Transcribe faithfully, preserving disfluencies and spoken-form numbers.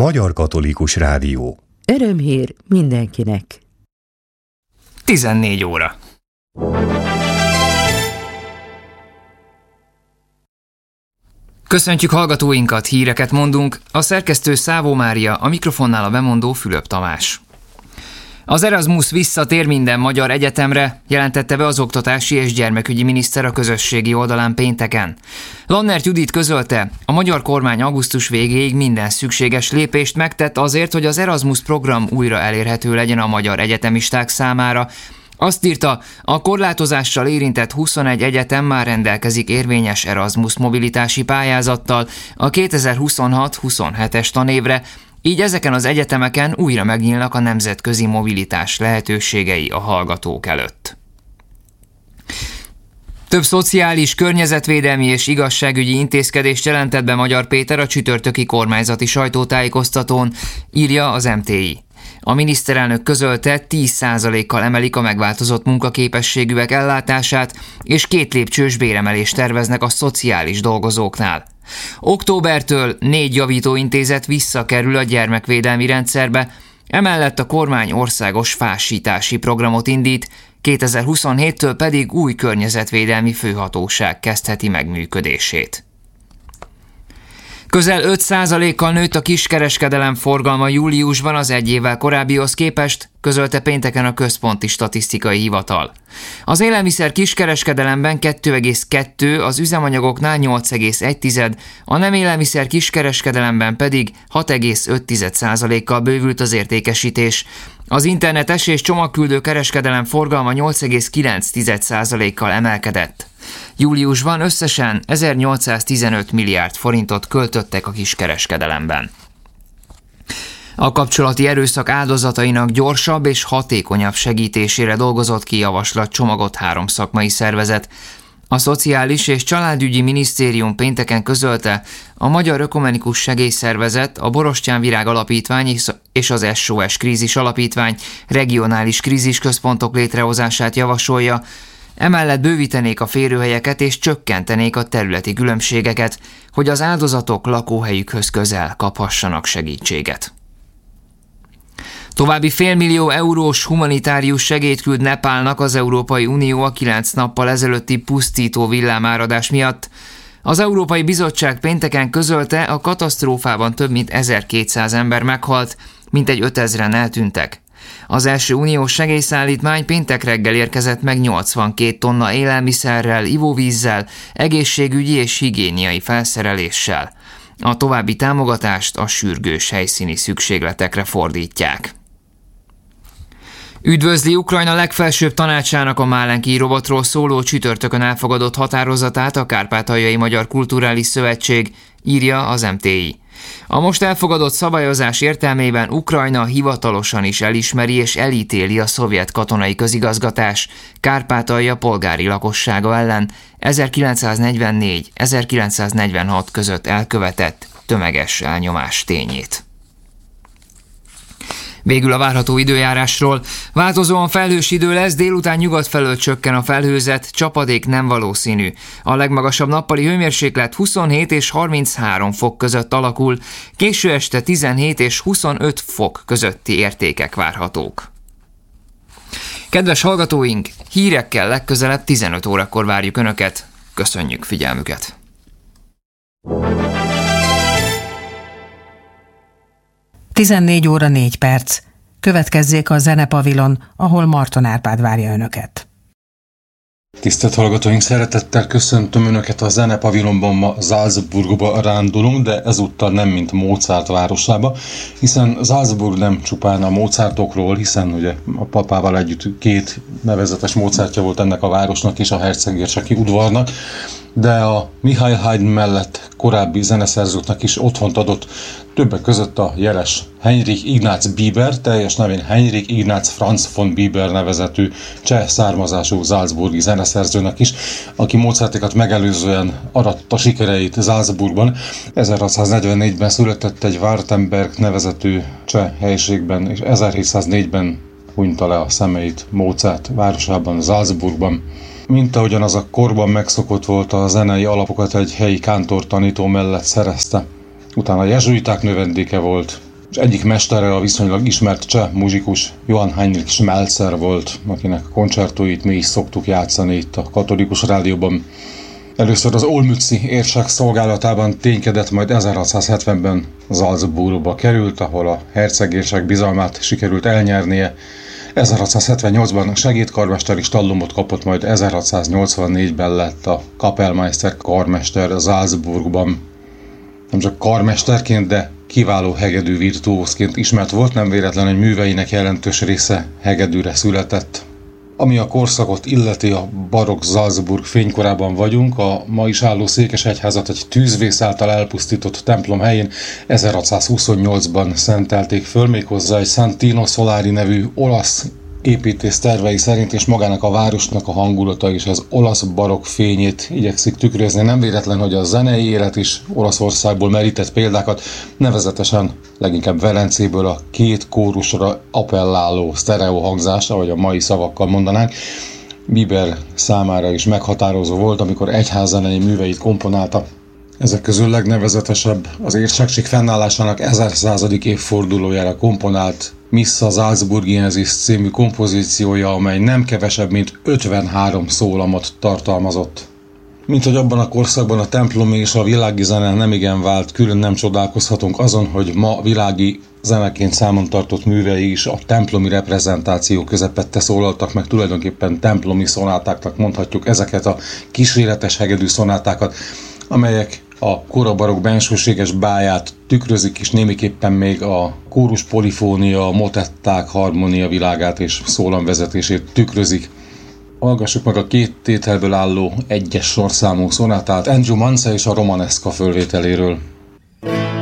Magyar Katolikus Rádió. Örömhír mindenkinek. tizennégy óra. Köszöntjük hallgatóinkat, híreket mondunk, a szerkesztő Szávó Mária, a mikrofonnál a bemondó Fülöp Tamás. Az Erasmus visszatér minden magyar egyetemre, jelentette be az oktatási és gyermekügyi miniszter a közösségi oldalán pénteken. Lannert Judit közölte, a magyar kormány augusztus végéig minden szükséges lépést megtett azért, hogy az Erasmus program újra elérhető legyen a magyar egyetemisták számára. Azt írta, a korlátozással érintett huszonegy egyetem már rendelkezik érvényes Erasmus mobilitási pályázattal a kétezer-huszonhat huszonhetes tanévre, így ezeken az egyetemeken újra megnyílnak a nemzetközi mobilitás lehetőségei a hallgatók előtt. Több szociális, környezetvédelmi és igazságügyi intézkedést jelentett be Magyar Péter a csütörtöki kormányzati sajtótájékoztatón, írja az em té i. A miniszterelnök közölte, tíz százalékkal emelik a megváltozott munkaképességűek ellátását, és két lépcsős béremelést terveznek a szociális dolgozóknál. Októbertől négy javítóintézet visszakerül a gyermekvédelmi rendszerbe, emellett a kormány országos fásítási programot indít, kétezer-huszonhéttől pedig új környezetvédelmi főhatóság kezdheti meg működését. Közel öt százalékkal nőtt a kiskereskedelem forgalma júliusban az egy évvel korábbihoz képest, közölte pénteken a Központi Statisztikai Hivatal. Az élelmiszer kiskereskedelemben kettő egész kettő, az üzemanyagoknál nyolc egész egy, a nem élelmiszer kiskereskedelemben pedig hat egész öt százalékkal bővült az értékesítés. Az internetes és csomagküldő kereskedelem forgalma nyolc egész kilenc százalékkal emelkedett. Júliusban összesen ezernyolcszáztizenöt milliárd forintot költöttek a kiskereskedelemben. A kapcsolati erőszak áldozatainak gyorsabb és hatékonyabb segítésére dolgozott ki javaslatcsomagot három szakmai szervezet. A Szociális és Családügyi Minisztérium pénteken közölte, a Magyar Ökumenikus Segélyszervezet, a Borostyán Virág Alapítvány és az es o es Krízis Alapítvány regionális krízisközpontok létrehozását javasolja, emellett bővítenék a férőhelyeket és csökkentenék a területi különbségeket, hogy az áldozatok lakóhelyükhöz közel kaphassanak segítséget. További félmillió eurós humanitárius segélyt küld Nepálnak az Európai Unió a kilenc nappal ezelőtti pusztító villámáradás miatt. Az Európai Bizottság pénteken közölte, a katasztrófában több mint ezerkétszáz ember meghalt, mintegy ötezren eltűntek. Az első uniós segélyszállítmány péntek reggel érkezett meg nyolcvankét tonna élelmiszerrel, ivóvízzel, egészségügyi és higiéniai felszereléssel. A további támogatást a sürgős helyszíni szükségletekre fordítják. Üdvözli Ukrajna legfelsőbb tanácsának a Málenki robotról szóló csütörtökön elfogadott határozatát a Kárpátaljai Magyar Kulturális Szövetség, írja az em té i. A most elfogadott szabályozás értelmében Ukrajna hivatalosan is elismeri és elítéli a szovjet katonai közigazgatás Kárpátalja polgári lakossága ellen ezerkilencszáznegyvennégy ezerkilencszáznegyvenhat között elkövetett tömeges elnyomás tényét. Végül a várható időjárásról. Változóan felhős idő lesz, délután nyugat felől csökken a felhőzet, csapadék nem valószínű. A legmagasabb nappali hőmérséklet huszonhét és harminchárom fok között alakul, késő este tizenhét és huszonöt fok közötti értékek várhatók. Kedves hallgatóink, hírekkel legközelebb tizenöt órakor várjuk Önöket. Köszönjük figyelmüket! tizennégy óra négy perc. Következzék a Zenepavilon, ahol Marton Árpád várja Önöket. Tisztelt hallgatóink, szeretettel köszöntöm Önöket a Zenepavilonban. Ma Salzburgba rándulunk, de ezúttal nem mint Mozart városába, hiszen Salzburg nem csupán a Mozartokról, hiszen ugye a papával együtt két nevezetes Mozartja volt ennek a városnak és a hercegérseki udvarnak, de a Mihály Haydn mellett korábbi zeneszerzőknek is otthont adott, többek között a jeles Heinrich Ignaz Bieber, teljes nevén Heinrich Ignaz Franz von Bieber nevezetű cseh származású salzburgi zeneszerzőnek is, aki Mozartékat megelőzően aratta sikereit Salzburgban. ezerhatszáznegyvennégyben született egy Wartenberg nevezetű cseh helyiségben, és ezerhétszáznégyben hunyta le a szemeit Mozart városában, Salzburgban. Mint ahogyan az a korban megszokott volt, a zenei alapokat egy helyi kántortanító mellett szerezte. Utána a jezsuiták növendéke volt, és egyik mestere a viszonylag ismert cseh muzsikus Johann Heinrich Schmelzer volt, akinek koncertóit mi is szoktuk játszani itt a Katolikus Rádióban. Először az olmützi érsek szolgálatában ténykedett, majd ezerhatszázhetvenben Salzburgba került, ahol a hercegérsek bizalmát sikerült elnyernie. ezerhatszázhetvennyolcban segédkarmesteri stallumot kapott, majd ezerhatszáznyolcvannégyben lett a Kapellmeister karmester Salzburgban. Nem csak karmesterként, de kiváló hegedű virtuózként ismert volt, nem véletlen, hogy műveinek jelentős része hegedűre született. Ami a korszakot illeti, a barokk Salzburg fénykorában vagyunk, a ma is álló székesegyházat egy tűzvész által elpusztított templom helyén ezerhatszázhuszonnyolcban szentelték föl, méghozzá egy Santino Solari nevű olasz építész tervei szerint, és magának a városnak a hangulata is az olasz barokk fényét igyekszik tükrözni. Nem véletlen, hogy a zenei élet is Olaszországból merített példákat, nevezetesen leginkább Velencéből a két kórusra appelláló sztereó hangzás, ahogy a mai szavakkal mondanánk. Biber számára is meghatározó volt, amikor egyházzenei műveit komponálta. Ezek közül legnevezetesebb az érsekség fennállásának ezerszázadik évfordulójára komponált Missa Salzburgiensis című kompozíciója, amely nem kevesebb, mint ötvenhárom szólamot tartalmazott. Mint hogy abban a korszakban a templomi és a világi zene nemigen vált, külön nem csodálkozhatunk azon, hogy ma világi zeneként számon tartott művei is a templomi reprezentáció közepette szólaltak meg, tulajdonképpen templomi szonátáknak mondhatjuk ezeket a kíséretes hegedű szonátákat, amelyek a kora barokk bensőséges báját tükrözik, és némiképpen még a kórus polifónia, a motetták harmónia világát és szólamvezetését tükrözik. Hallgassuk meg a két tételből álló egyes sorszámú szonátát Andrew Mance és a Romanesca fölvételéről.